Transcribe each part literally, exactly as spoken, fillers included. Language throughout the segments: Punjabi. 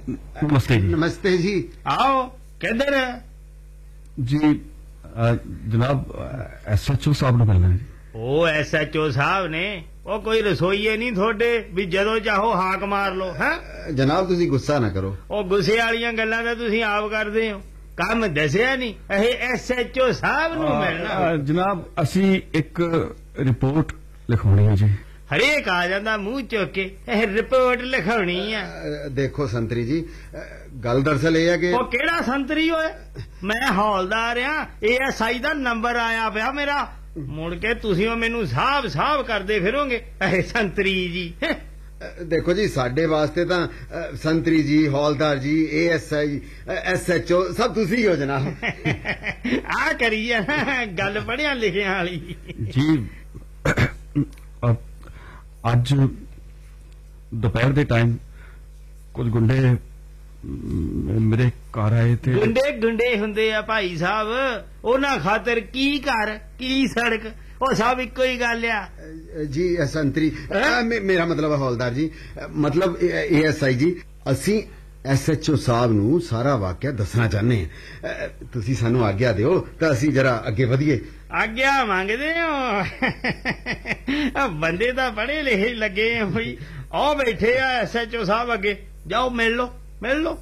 नमस्ते जी। नमस्ते जी। आओ किधर जी अ, जनाब एस एच ओ साहब ने मिलना है जी। ओ एस एच ओ साहब ने ਉਹ ਕੋਈ ਰਸੋਈਏ ਨਹੀਂ ਤੁਹਾਡੇ ਵੀ ਜਦੋਂ ਚਾਹੋ ਹਾਕ ਮਾਰ ਲਓ ਹੈ ਜਨਾਬ ਤੁਸੀਂ ਗੁੱਸਾ ਨਾ ਕਰੋ। ਉਹ ਗੁੱਸੇ ਵਾਲੀਆਂ ਗੱਲਾਂ ਤਾਂ ਤੁਸੀਂ ਆਪ ਕਰਦੇ ਹੋ ਕੰਮ ਦੱਸਿਆ ਨਹੀਂ ਇਹ ਐਸ ਐਚ ਓ ਸਾਹਿਬ ਨੂੰ ਮਿਲਣਾ। ਅ, ਜਨਾਬ ਅਸੀਂ ਇੱਕ ਰਿਪੋਰਟ ਲਿਖਾਉਣੀ ਹੈ ਜੀ। ਹਰੇਕ ਆ ਜਾਂਦਾ ਮੂੰਹ ਚੁੱਕ ਕੇ ਇਹ ਰਿਪੋਰਟ ਲਿਖਾਉਣੀ ਆ। ਅ, ਦੇਖੋ ਸੰਤਰੀ ਜੀ ਅ, ਗੱਲ ਦਰਅਸਲ ਇਹ ਹੈ ਕਿ ਉਹ ਕਿਹੜਾ ਸੰਤਰੀ ਓਏ ਮੈਂ ਹੌਲਦਾਰ ਆ A S I the number ਆਇਆ ਪਿਆ ਮੇਰਾ ਮੁੜ ਕੇ ਤੁਸੀਂ ਉਹ ਮੈਨੂੰ ਸਾਹਬ ਸਾਹਬ ਕਰਦੇ ਫਿਰੋਗੇ ਇਹ ਸੰਤਰੀ ਜੀ। ਦੇਖੋ ਜੀ ਸਾਡੇ ਵਾਸਤੇ ਤਾਂ ਅ, ਸੰਤਰੀ ਜੀ ਹੌਲਦਾਰ ਜੀ A S I S H O ਸਭ ਤੁਸੀਂ ਹੋ ਜਨਾਬ। ਆ ਕਰੀ ਆ ਗੱਲ ਪੜਿਆ ਲਿਖਿਆ ਵਾਲੀ ਜੀ ਅ, ਅੱਜ ਦੁਪਹਿਰ ਦੇ ਟਾਈਮ ਕੁਝ ਗੁੰਡੇ ਮ, ਮੇਰੇ ਘਰ ਆਏ ਤੇ ਗੁੰਡੇ ਗੁੰਡੇ ਹੁੰਦੇ ਆ ਭਾਈ ਸਾਹਿਬ ਉਹਨਾਂ ਖਾਤਰ ਕੀ ਘਰ ਕੀ ਸੜਕ ਉਹ ਸਭ ਇੱਕੋ ਹੀ ਗੱਲ ਆ। ਅ, ਜੀ ਅ, ਸੰਤਰੀ ਅ, ਮੇ- ਮੇਰਾ ਮਤਲਬ ਹੈ ਹੌਲਦਾਰ ਜੀ ਅ, ਮਤਲਬ ਏ ਐਸ ਆਈ ਜੀ ਅਸੀਂ ਐਸ ਐਚ ਓ ਸਾਹਿਬ ਨੂੰ ਸਾਰਾ ਵਾਕਿਆ ਦੱਸਣਾ ਚਾਹੁੰਦੇ ਹਾਂ। ਅ, ਤੁਸੀਂ ਸਾਨੂੰ ਆਗਿਆ ਦਿਓ ਤਾਂ ਅਸੀਂ ਜਰਾ ਅੱਗੇ ਵਧੀਏ। ਆਗਿਆ ਮੰਗਦੇ ਹੋ ਬੰਦੇ ਤਾਂ ਪੜ੍ਹੇ ਲਿਖੇ ਲੱਗੇ ਹੋਈ ਉਹ ਬੈਠੇ ਆ ਐਸ ਐਚ ਓ ਸਾਹਿਬ ਅੱਗੇ ਜਾਓ ਮਿਲ ਲੋ ਮਿਲ ਲੋ।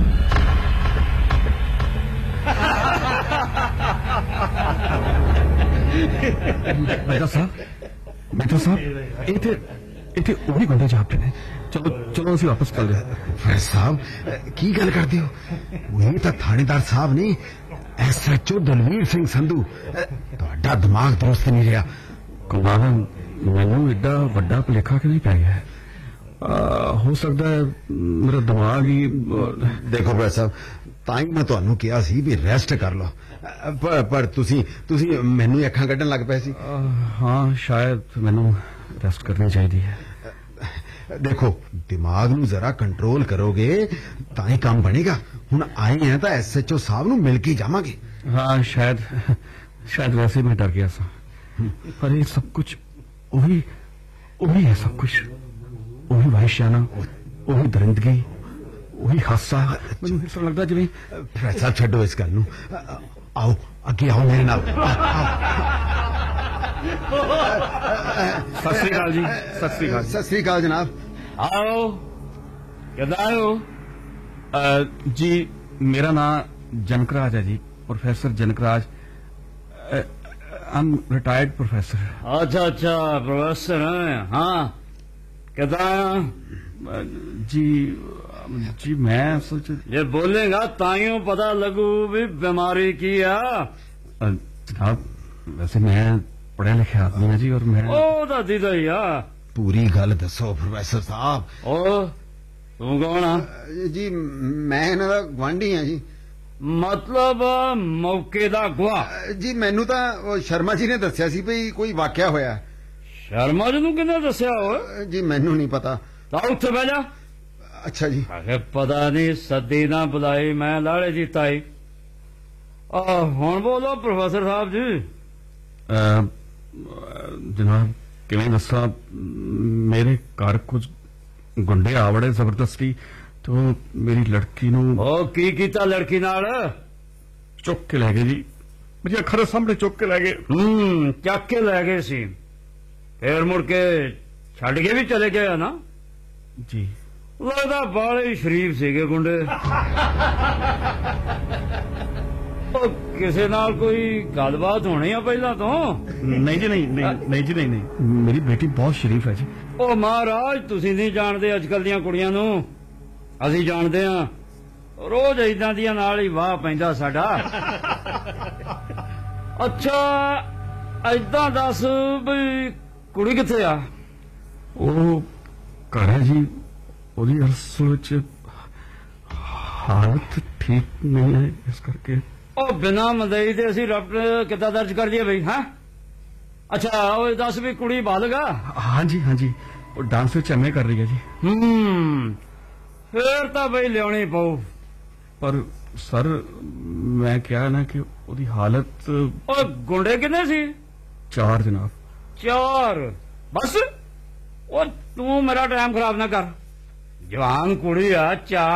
मेहता साहब मेहता साहब इतने इतने वही गुंडे जाप रहे हैं। चलो चलो ਅਸੀਂ ਵਾਪਸ ਚੱਲਦੇ ਹਾਂ। ਫੈਜ਼ ਸਾਹਿਬ ਅ, ਕੀ ਗੱਲ ਕਰਦੇ ਹੋ ਉਹੀ ਤਾਂ ਥਾਣੇਦਾਰ ਸਾਹਿਬ ਨੇ S H O Dalvir Singh Sandhu ਅ, ਤੁਹਾਡਾ ਦਿਮਾਗ ਦਰੁਸਤ ਨਹੀਂ ਰਿਹਾ। ਕਮਾਲ ਮੈਨੂੰ ਏਡਾ ਵੱਡਾ ਭੁਲੇਖਾ ਕਿਵੇਂ ਪੈ ਗਿਆ ਹੈ। ਅ, ਹੋ ਸਕਦਾ ਹੈ ਮੇਰਾ ਦਿਮਾਗ ਹੀ ਅ, ਦੇਖੋ ਫੈਜ਼ ਸਾਹਿਬ ਤਾਂ ਹੀ ਮੈਂ ਤੁਹਾਨੂੰ ਕਿਹਾ ਸੀ ਵੀ ਰੈਸਟ ਕਰ ਲਓ ਅ, ਪਰ ਪਰ ਤੁਸੀਂ ਤੁਸੀਂ ਮੈਨੂੰ ਹੀ ਅੱਖਾਂ ਕੱਢਣ ਲੱਗ ਪਏ ਸੀ। ਅ, ਹਾਂ ਸ਼ਾਇਦ ਮੈਨੂੰ ਰੈਸਟ ਕਰਨੀ ਚਾਹੀਦੀ ਹੈ। ਦੇਖੋ ਦਿਮਾਗ ਨੂੰ ਜ਼ਰਾ ਕੰਟਰੋਲ ਕਰੋਗੇ ਤਾਂ ਹੀ ਕੰਮ ਬਣੇਗਾ। ਹੁਣ ਆਏ ਆ ਤਾਂ ਐਸ ਐਚ ਓ ਸਾਹਿਬ ਨੂੰ ਮਿਲ ਕੇ ਜਾਵਾਂਗੇ। ਹਾਂ ਸ਼ਾਇਦ ਸ਼ਾਇਦ ਵੈਸੇ ਮੈਂ ਡਰ ਗਿਆ ਸਾਂ ਪਰ ਇਹ ਸਭ ਕੁਝ ਉਹੀ ਉਹੀ ਹੈ ਸਭ ਕੁਝ ਉਹੀ ਵਾਹਿਸ਼ਾਨਾ ਉਹੀ ਦਰਿੰਦਗੀ ਉਹੀ ਹਾਸਾ ਮੈਨੂੰ ਇਸ ਤਰ੍ਹਾਂ ਲੱਗਦਾ ਜਿਵੇਂ ਫੈਜ਼ ਸਾਹਿਬ ਛੱਡੋ ਇਸ ਗੱਲ ਨੂੰ ਅ, ਆਓ ਅੱਗੇ ਆਓ ਮੇਰੇ ਨਾਲ। ਸਤਿ ਸ੍ਰੀ ਅਕਾਲ ਜੀ ਸਤਿ ਸ੍ਰੀ ਅਕਾਲ। ਸਤਿ ਸ੍ਰੀ ਅਕਾਲ ਜਨਾਬ। ਆਓ ਕਿੱਦਾਂ ਹੋ ਅ, ਜੀ ਮੇਰਾ ਨਾਮ ਜਨਕਰਾਜ ਹੈ ਜੀ ਪ੍ਰੋਫੈਸਰ ਜਨਕਰਾਜ ਆਮ ਰਿਟਾਇਰਡ ਪ੍ਰੋਫੈਸਰ। अच्छा अच्छा प्रोफेसर हैं हाँ कितना जी जी मैं असल च ये बोलेगा ताइयों पता लगू भी बीमारी की आ अ, जनाब वैसे मैं पढ़े लिखे आदमी है जी और मैं ओ दादी दा ही आ ਪੂਰੀ ਗੱਲ ਦੱਸੋ ਪ੍ਰੋਫੈਸਰ ਸਾਹਿਬ। ओ तू कौन आ ਅ, ਜੀ ਮੈਂ ਇਹਨਾਂ ਦਾ ਗੁਆਂਢੀ ਹਾਂ ਜੀ। मतलब मौके दा गवाह ਅ, ਜੀ ਮੈਨੂੰ ਤਾਂ ਉਹ ਸ਼ਰਮਾ ਜੀ ਨੇ ਦੱਸਿਆ ਸੀ ਵੀ ਕੋਈ ਵਾਕਿਆ ਹੋਇਆ। शर्मा जी नू किन्ने दस्या हो ਅ, ਜੀ ਮੈਨੂੰ ਨਹੀਂ ਪਤਾ। ता उत्थे बह जा ਅੱਛਾ ਜੀ। आखे पता नहीं सदी ना बुलाई मैं लाड़े जी ताई आ हुण बोलो प्रोफेसर साहब जी। अ, जनाब किवें दस्सां मेरे घर कुछ गुंडे आ बड़े जबरदस्ती तो मेरी लड़की नू ओ की कीता लड़की नाल चुक के लै गए जी मेरी अखां दे सामने चुक के लै गए। हम्म ਚੱਕ ਕੇ ਲੈ ਗਏ ਸੀ ਫੇਰ ਮੁੜ ਕੇ ਛੱਡ ਕੇ ਵੀ ਚਲੇ ਗਏ ਆ ਨਾ। जी ਲੱਗਦਾ ਬਾਲੇ ਹੀ ਸ਼ਰੀਫ ਸੀਗੇ ਗੁੰਡੇ। ਉਹ ਕਿਸੇ ਨਾਲ ਕੋਈ ਗੱਲਬਾਤ ਹੋਣੀ ਆ ਪਹਿਲਾਂ ਤੋਂ। नहीं जी नहीं नहीं नहीं जी नहीं नहीं मेरी बेटी बहुत शरीफ है जी। ਉਹ ਮਹਾਰਾਜ ਤੁਸੀਂ ਨਹੀਂ ਜਾਣਦੇ ਅੱਜ ਕੱਲ ਦੀਆਂ ਕੁੜੀਆਂ ਨੂੰ ਅਸੀਂ ਜਾਣਦੇ ਆ ਰੋਜ਼ ਇਦਾਂ ਦੀਆਂ ਨਾਲ ਹੀ ਵਾਹ ਪੈਂਦਾ ਸਾਡਾ। ਅੱਛਾ ਇਦਾਂ ਦੱਸ ਵੀ ਕੁੜੀ ਕਿੱਥੇ ਆ। ਉਹ ਘਰ ਹੈ ਜੀ ਉਹਦੀ ਅਸਲ ਚ ਹਾਲਤ ਠੀਕ ਨਹੀਂ ਹੈ ਇਸ ਕਰਕੇ। ਉਹ ਬਿਨਾਂ ਮਦਈ ਦੇ ਅਸੀਂ ਰਿਪੋਰਟ ਕਿੱਦਾਂ ਦਰਜ ਕਰ ਦਈਏ ਬਈ ਹਾਂ। ਅੱਛਾ ਉਹ ਦੱਸ ਵੀ ਕੁੜੀ ਬਾਲਗਾ। हाँ जी हाँ जी वो डांस ਵਿੱਚ ਐਮਏ ਕਰ ਰਹੀ ਹੈ ਜੀ। ਹੂੰ ਫੇਰ ਤਾਂ ਬਈ ਲਿਆਉਣੀ ਪਊ। ਪਰ ਸਰ ਮੈਂ ਕਿਹਾ ਨਾ ਕਿ ਉਹਦੀ ਹਾਲਤ ਉਹ ਗੁੰਡੇ ਕਿੰਨੇ ਸੀ। ਚਾਰ ਜਨਾਬ। ਚਾਰ ਬਸ ਉਹ ਤੂੰ ਮੇਰਾ ਟਾਈਮ ਖਰਾਬ ਨਾ ਕਰ। ਜਵਾਨ ਕੁੜੀ ਆ ਚਾਰ